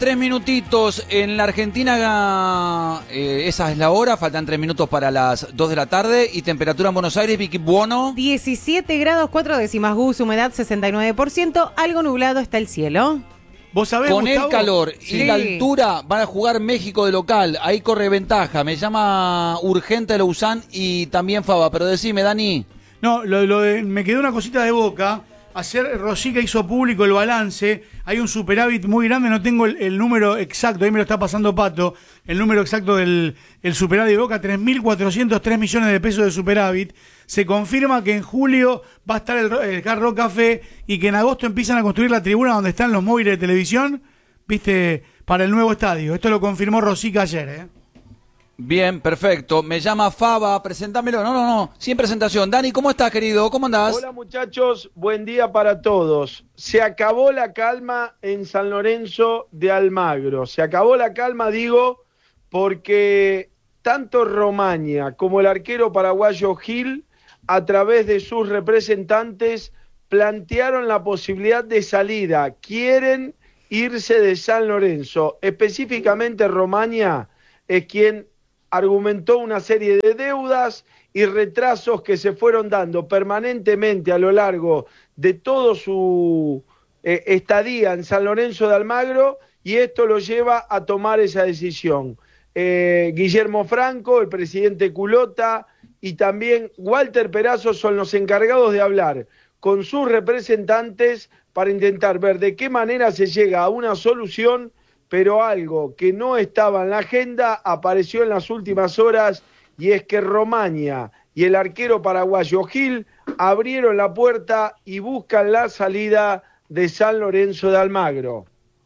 3 minutitos en la Argentina, esa es la hora, faltan 3 minutos para las 2 de la tarde y temperatura en Buenos Aires, Vicky Buono. 17 grados 4 décimas Gus, humedad 69%, algo nublado está el cielo. ¿Vos sabés, Con Gustavo? el calor Sí. y la altura van a jugar México de local, ahí corre ventaja, me llama urgente Lousán y también Faba, pero decime, Dani. No, me quedó una cosita de Boca. Ayer Rosica hizo público el balance. Hay un superávit muy grande, no tengo el número exacto, ahí me lo está pasando Pato. El número exacto del superávit de Boca, 3.403 millones de pesos de superávit. Se confirma que en julio va a estar el Hard Rock Café y que en agosto empiezan a construir la tribuna donde están los móviles de televisión, viste, para el nuevo estadio. Esto lo confirmó Rosica ayer, Bien, perfecto. Me llama Faba, presentámelo. No, sin presentación. Dani, ¿cómo estás, querido? ¿Cómo andás? Hola muchachos, buen día para todos. Se acabó la calma en San Lorenzo de Almagro. Se acabó la calma, digo, porque tanto Romaña como el arquero paraguayo Gil, a través de sus representantes, plantearon la posibilidad de salida. Quieren irse de San Lorenzo. Específicamente Romaña es quien argumentó una serie de deudas y retrasos que se fueron dando permanentemente a lo largo de todo su estadía en San Lorenzo de Almagro, y esto lo lleva a tomar esa decisión. Guillermo Franco, el presidente Culota y también Walter Perazo son los encargados de hablar con sus representantes para intentar ver de qué manera se llega a una solución, pero algo que no estaba en la agenda apareció en las últimas horas, y es que Romaña y el arquero paraguayo Gil abrieron la puerta y buscan la salida de San Lorenzo de Almagro.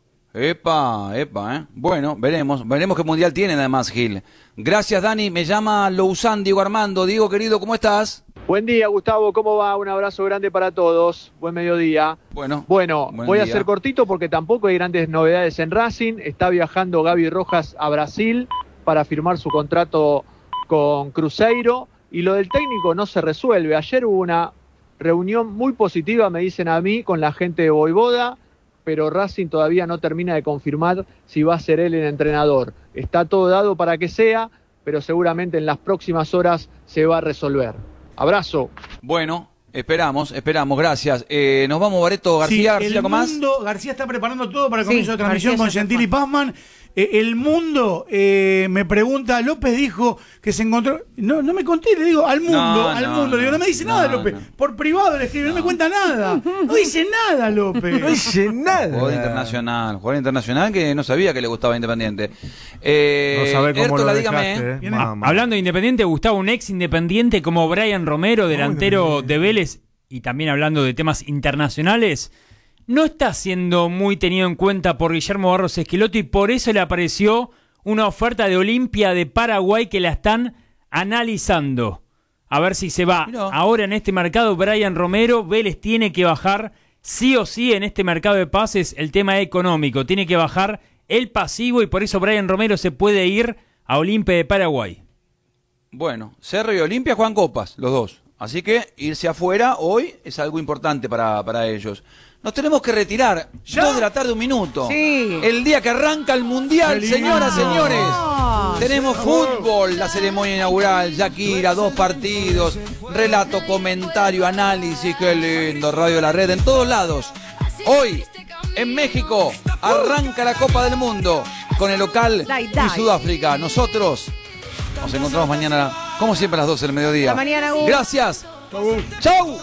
Epa, Bueno, veremos qué mundial tienen además Gil. Gracias, Dani. Me llama Lousán, Diego Armando. Diego, querido, ¿cómo estás? Buen día, Gustavo, ¿cómo va? Un abrazo grande para todos. Buen mediodía. Bueno, Voy a ser cortito porque tampoco hay grandes novedades en Racing. Está viajando Gaby Rojas a Brasil para firmar su contrato con Cruzeiro. Y lo del técnico no se resuelve. Ayer hubo una reunión muy positiva, me dicen a mí, con la gente de Voivoda, pero Racing todavía no termina de confirmar si va a ser él el entrenador. Está todo dado para que sea, pero seguramente en las próximas horas se va a resolver. Abrazo. Bueno, esperamos, gracias. Nos vamos, Bareto, García, ¿con más? García está preparando todo para el comienzo de transmisión con Gentili Pazman. El Mundo me pregunta, López dijo que se encontró... No me conté, le digo, al Mundo. Le digo, no me dice nada López. Por privado le escribe, no me cuenta nada. No dice nada, López. No dice nada. Jugador internacional que no sabía que le gustaba Independiente. No sabe cómo lo dígame. dejaste, Hablando de Independiente, Gustavo, un ex Independiente como Brian Romero, delantero de Vélez, y también hablando de temas internacionales, no está siendo muy tenido en cuenta por Guillermo Barros Esqueloto, y por eso le apareció una oferta de Olimpia de Paraguay que la están analizando. A ver si se va. Ahora en este mercado Brian Romero. Vélez tiene que bajar sí o sí en este mercado de pases el tema económico. Tiene que bajar el pasivo, y por eso Brian Romero se puede ir a Olimpia de Paraguay. Bueno, Cerro y Olimpia juegan copas, los dos. Así que irse afuera hoy es algo importante para ellos. Nos tenemos que retirar. ¿Ya? 2 de la tarde, 1 minuto. Sí. El día que arranca el Mundial, señoras, señores. Tenemos fútbol, la ceremonia inaugural, Shakira, 2 partidos, relato, comentario, análisis, qué lindo, Radio La Red, en todos lados. Hoy, en México, arranca la Copa del Mundo con el local y Sudáfrica. Nosotros nos encontramos mañana, como siempre, a las 12 del mediodía. Hasta mañana, Gus. Gracias. Chau.